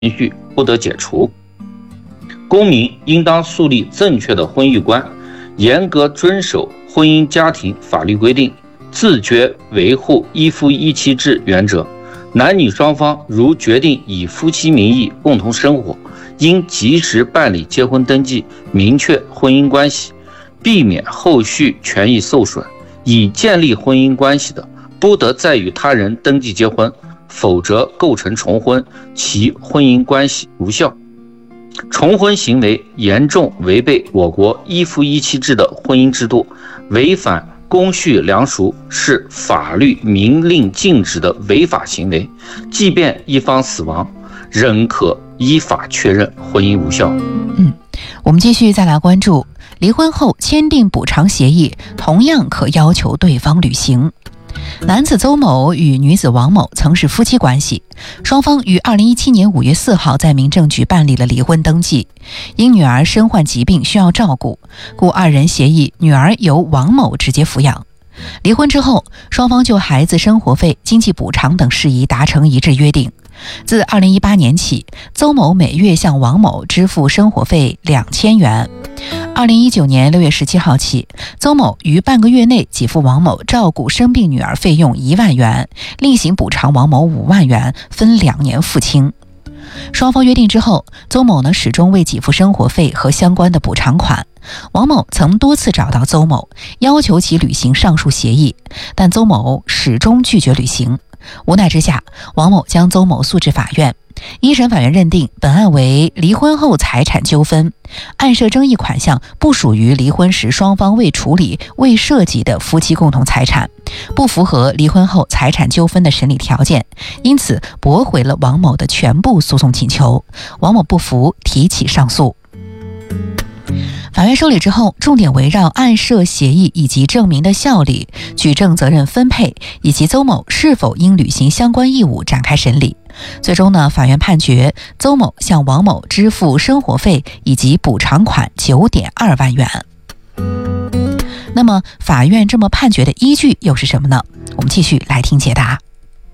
序不得解除。公民应当树立正确的婚育观，严格遵守婚姻家庭法律规定，自觉维护一夫一妻制原则。男女双方如决定以夫妻名义共同生活，应及时办理结婚登记，明确婚姻关系，避免后续权益受损。已建立婚姻关系的，不得再与他人登记结婚，否则构成重婚，其婚姻关系无效。重婚行为严重违背我国一夫一妻制的婚姻制度，违反公序良俗，是法律明令禁止的违法行为，即便一方死亡，仍可依法确认婚姻无效。 我们继续再来关注，离婚后签订补偿协议，同样可要求对方履行。男子邹某与女子王某曾是夫妻关系，双方于2017年5月4号在民政局办理了离婚登记。因女儿身患疾病需要照顾，故二人协议女儿由王某直接抚养。离婚之后，双方就孩子生活费、经济补偿等事宜达成一致约定。自2018年起，邹某每月向王某支付生活费2000元。2019年6月17号起，邹某于半个月内给付王某照顾生病女儿费用1万元，另行补偿王某5万元，分2年付清。双方约定之后，邹某始终未给付生活费和相关的补偿款。王某曾多次找到邹某，要求其履行上述协议，但邹某始终拒绝履行。无奈之下，王某将邹某诉至法院。一审法院认定本案为离婚后财产纠纷，案涉争议款项不属于离婚时双方未处理未涉及的夫妻共同财产，不符合离婚后财产纠纷的审理条件，因此驳回了王某的全部诉讼请求。王某不服，提起上诉。法院受理之后，重点围绕案涉协议以及证明的效力、举证责任分配以及邹某是否应履行相关义务展开审理。最终法院判决邹某向王某支付生活费以及补偿款9.2万元。那么法院这么判决的依据又是什么呢？我们继续来听解答。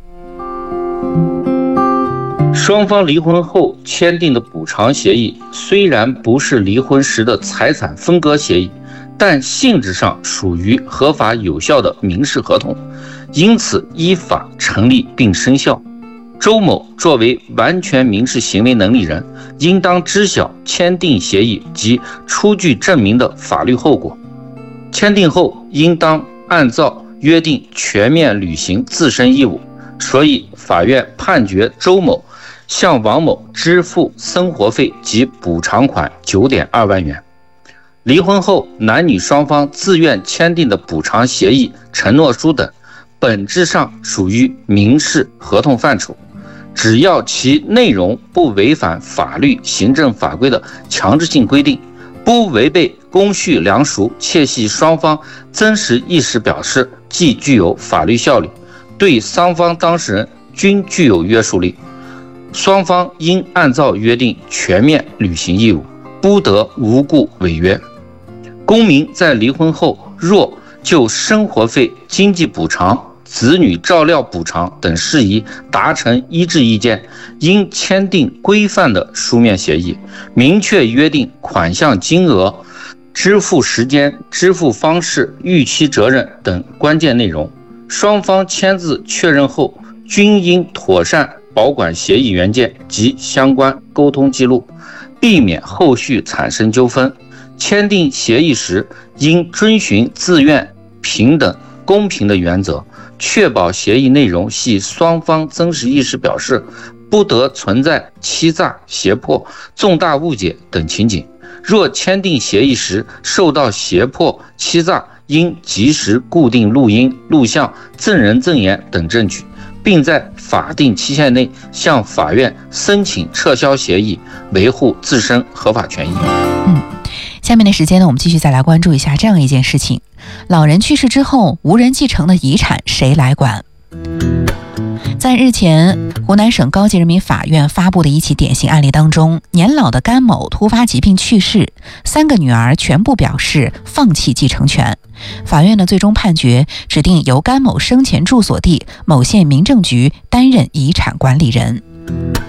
双方离婚后签订的补偿协议虽然不是离婚时的财产分割协议，但性质上属于合法有效的民事合同，因此依法成立并生效。周某作为完全民事行为能力人，应当知晓签订协议及出具证明的法律后果，签订后应当按照约定全面履行自身义务。所以法院判决周某向王某支付生活费及补偿款9.2万元。离婚后男女双方自愿签订的补偿协议、承诺书等，本质上属于民事合同范畴，只要其内容不违反法律、行政法规的强制性规定，不违背公序良俗，切系双方真实意思表示，即具有法律效力，对双方当事人均具有约束力。双方应按照约定全面履行义务，不得无故违约。公民在离婚后若就生活费、经济补偿、子女照料补偿等事宜达成一致意见，应签订规范的书面协议，明确约定款项金额、支付时间、支付方式、逾期责任等关键内容。双方签字确认后，均应妥善保管协议原件及相关沟通记录，避免后续产生纠纷。签订协议时应遵循自愿、平等、公平的原则，确保协议内容系双方真实意思表示，不得存在欺诈、胁迫、重大误解等情景。若签订协议时受到胁迫、欺诈，应及时固定录音、录像、证人证言等证据，并在法定期限内向法院申请撤销协议，维护自身合法权益。 下面的时间呢，我们继续再来关注一下这样一件事情：老人去世之后，无人继承的遗产谁来管？在日前湖南省高级人民法院发布的一起典型案例当中，年老的甘某突发疾病去世，3个女儿全部表示放弃继承权。法院呢最终判决指定由甘某生前住所地某县民政局担任遗产管理人。